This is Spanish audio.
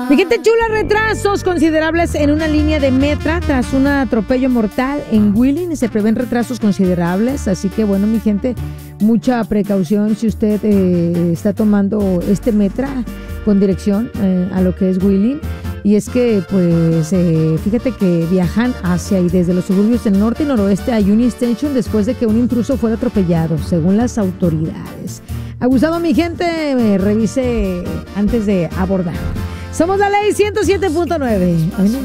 Mi gente chula, retrasos considerables en una línea de Metra tras un atropello mortal en Wheeling. Se prevén retrasos considerables, así que bueno, mi gente, mucha precaución si usted está tomando este Metra con dirección a lo que es Wheeling. Y es que, pues, fíjate que viajan hacia y desde los suburbios del norte y noroeste a Union Station después de que un intruso fuera atropellado, según las autoridades. Abusado, mi gente, revise antes de abordar. Somos la ley 107.9.